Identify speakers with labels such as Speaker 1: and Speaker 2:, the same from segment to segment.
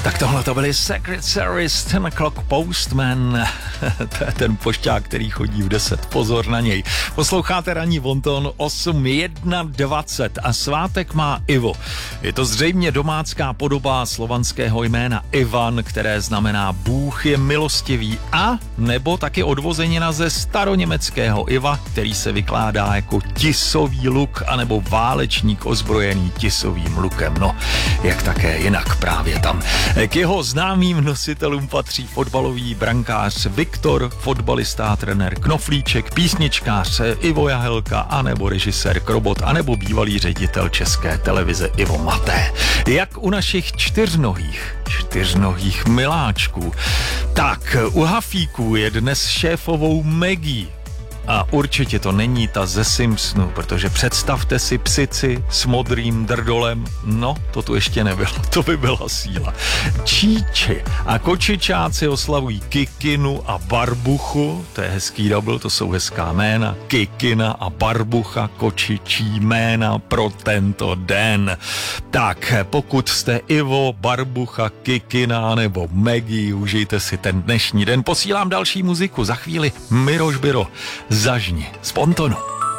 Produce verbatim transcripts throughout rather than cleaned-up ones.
Speaker 1: Tak tohle to byly Secret Service, ten Clock Postman, to je ten pošťák, který chodí v deset, pozor na něj. Posloucháte ranní Bonton osm dvacet jedna a svátek má Ivo. Je to zřejmě domácká podoba slovanského jména Ivan, které znamená Bůh je milostivý, a nebo taky odvozenina ze staroněmeckého Iva, který se vykládá jako tisový luk, anebo válečník ozbrojený tisovým lukem. No, jak také jinak právě tam. K jeho známým nositelům patří fotbalový brankář Viktor, fotbalista a trenér Knoflíček, písničkář Ivo Jahelka, anebo režisér Krobot, anebo bývalý ředitel České televize Ivo Maté. Jak u našich čtyřnohých, čtyřnohých miláčků. Tak, u Hafíků je dnes šéfovou Maggie. A určitě to není ta ze Simpsonu, protože představte si psici s modrým drdolem, no, to tu ještě nebylo, to by byla síla. Číči a kočičáci oslavují Kikinu a Barbuchu, to je hezký double, to jsou hezká jména, Kikina a Barbucha, kočičí jména pro tento den. Tak, pokud jste Ivo, Barbucha, Kikina nebo Maggie, užijte si ten dnešní den. Posílám další muziku, za chvíli Miroš Biro. Zažni z Pontonu.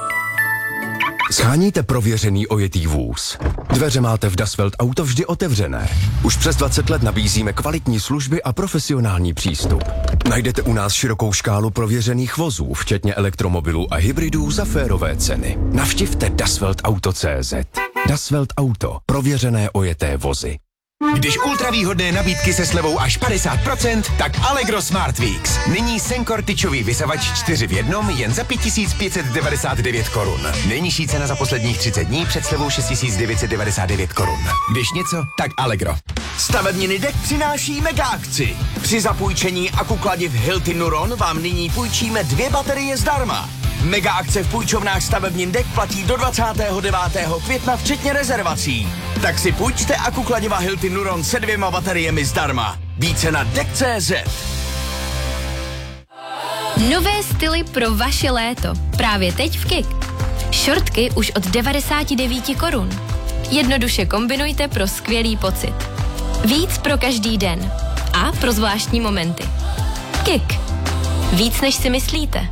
Speaker 2: Sháníte prověřený ojetý vůz? Dveře máte v Das Welt Auto vždy otevřené. Už přes dvacet let nabízíme kvalitní služby a profesionální přístup. Najdete u nás širokou škálu prověřených vozů, včetně elektromobilů a hybridů za férové ceny. Navštivte dasweltauto tečka cé zet. Das Welt Auto. Prověřené ojeté vozy.
Speaker 3: Když ultravýhodné nabídky se slevou až padesát procent, tak Allegro Smart Weeks. Nyní Senkor tyčový vysavač čtyři v jednom jen za pět tisíc pět set devadesát devět korun. Nejnižší cena za posledních třicet dní před slevou šest tisíc devět set devadesát devět korun. Když něco, tak Allegro.
Speaker 4: Stavebniny Dek přináší mega akci. Při zapůjčení akukladiv Hilti Nuron vám nyní půjčíme dvě baterie zdarma. Mega akce v půjčovnách stavebnin Dek platí do dvacátého devátého května včetně rezervací. Tak si půjčte akukladiva Hilti Nuron se dvěma bateriemi zdarma. Více na dek tečka cé zet.
Speaker 5: Nové styly pro vaše léto. Právě teď v Kik. Šortky už od devadesát devět korun. Jednoduše kombinujte pro skvělý pocit. Víc pro každý den. A pro zvláštní momenty. Kik. Víc než si myslíte.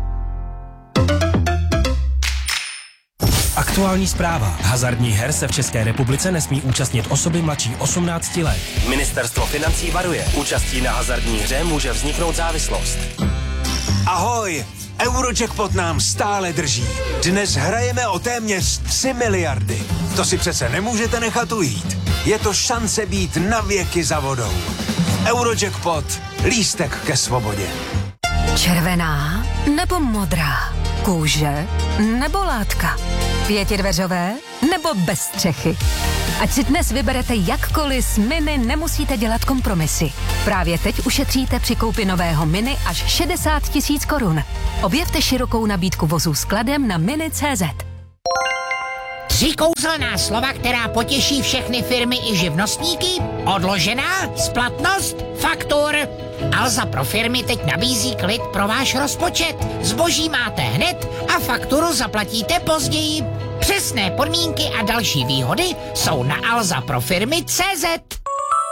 Speaker 6: Aktuální zpráva. Hazardních her se v České republice nesmí účastnit osoby mladší osmnácti let. Ministerstvo financí varuje. Účastí na hazardní hře může vzniknout závislost.
Speaker 7: Ahoj! Eurojackpot nám stále drží. Dnes hrajeme o téměř tři miliardy. To si přece nemůžete nechat ujít. Je to šance být na věky za vodou. Eurojackpot. Lístek ke svobodě.
Speaker 8: Červená nebo modrá? Kůže nebo látka? Pětidveřové nebo bez střechy? Ať si dnes vyberete jakkoliv, s Mini nemusíte dělat kompromisy. Právě teď ušetříte při koupi nového Mini až šedesát tisíc korun. Objevte širokou nabídku vozů skladem na mini tečka cé zet.
Speaker 9: Tři kouzelná slova, která potěší všechny firmy i živnostníky? Odložená, splatnost, faktur. Alza pro firmy teď nabízí klid pro váš rozpočet. Zboží máte hned a fakturu zaplatíte později. Přesné podmínky a další výhody jsou na alza pro firmy tečka cé zet.